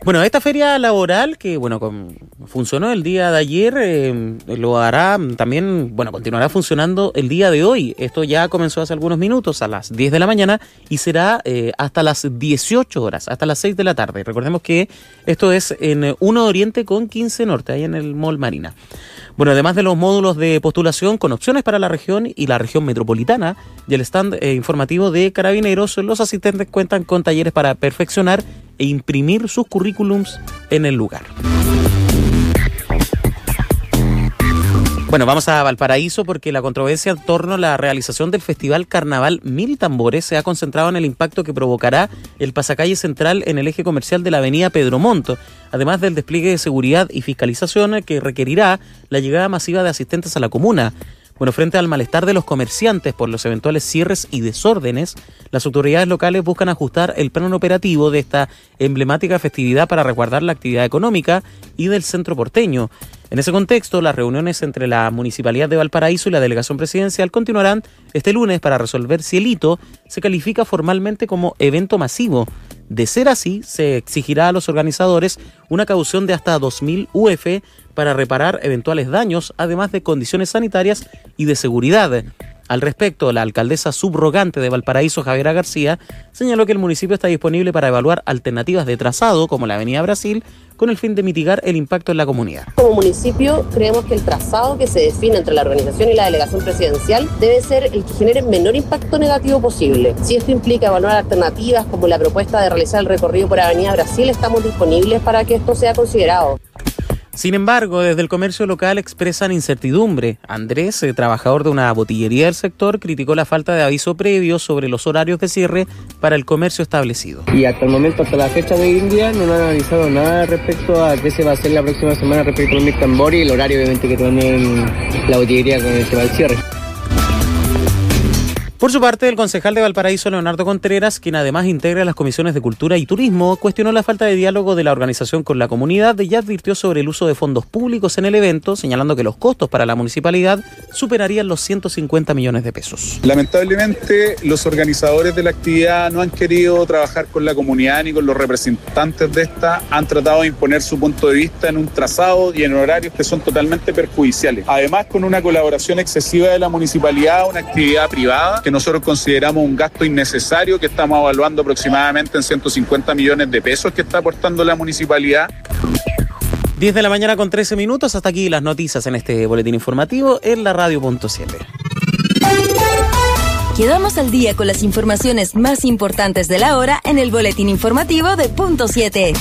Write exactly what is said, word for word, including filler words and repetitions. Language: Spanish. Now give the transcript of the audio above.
Bueno, esta feria laboral que bueno con, funcionó el día de ayer, eh, lo hará también, bueno, continuará funcionando el día de hoy. Esto ya comenzó hace algunos minutos, a las diez de la mañana, y será eh, hasta las dieciocho horas, hasta las seis de la tarde. Recordemos que esto es en uno Oriente con quince Norte, ahí en el Mall Marina. Bueno, además de los módulos de postulación con opciones para la región y la región metropolitana y el stand eh, informativo de Carabineros, los asistentes cuentan con talleres para perfeccionar e imprimir sus currículums en el lugar. Bueno, vamos a Valparaíso porque la controversia en torno a la realización del Festival Carnaval Mil Tambores se ha concentrado en el impacto que provocará el pasacalle central en el eje comercial de la avenida Pedro Montt, además del despliegue de seguridad y fiscalización que requerirá la llegada masiva de asistentes a la comuna. Bueno, frente al malestar de los comerciantes por los eventuales cierres y desórdenes, las autoridades locales buscan ajustar el plan operativo de esta emblemática festividad para resguardar la actividad económica y del centro porteño. En ese contexto, las reuniones entre la Municipalidad de Valparaíso y la Delegación Presidencial continuarán este lunes para resolver si el hito se califica formalmente como evento masivo. De ser así, se exigirá a los organizadores una caución de hasta dos mil U F para reparar eventuales daños, además de condiciones sanitarias y de seguridad. Al respecto, la alcaldesa subrogante de Valparaíso, Javiera García, señaló que el municipio está disponible para evaluar alternativas de trazado, como la Avenida Brasil, con el fin de mitigar el impacto en la comunidad. Como municipio, creemos que el trazado que se define entre la organización y la delegación presidencial debe ser el que genere el menor impacto negativo posible. Si esto implica evaluar alternativas, como la propuesta de realizar el recorrido por Avenida Brasil, estamos disponibles para que esto sea considerado. Sin embargo, desde el comercio local expresan incertidumbre. Andrés, eh, trabajador de una botillería del sector, criticó la falta de aviso previo sobre los horarios de cierre para el comercio establecido. Y hasta el momento, hasta la fecha de hoy en día, no han analizado nada respecto a qué se va a hacer la próxima semana respecto al Mil Tambores y el horario obviamente que tiene la botillería con el que va al cierre. Por su parte, el concejal de Valparaíso, Leonardo Contreras, quien además integra las comisiones de Cultura y Turismo, cuestionó la falta de diálogo de la organización con la comunidad y advirtió sobre el uso de fondos públicos en el evento, señalando que los costos para la municipalidad superarían los ciento cincuenta millones de pesos. Lamentablemente, los organizadores de la actividad no han querido trabajar con la comunidad ni con los representantes de esta, han tratado de imponer su punto de vista en un trazado y en horarios que son totalmente perjudiciales. Además, con una colaboración excesiva de la municipalidad, una actividad privada, que nosotros consideramos un gasto innecesario que estamos evaluando aproximadamente en ciento cincuenta millones de pesos que está aportando la municipalidad. diez de la mañana con trece minutos, hasta aquí las noticias en este boletín informativo en la radio punto siete. Quedamos al día con las informaciones más importantes de la hora en el boletín informativo de Punto siete.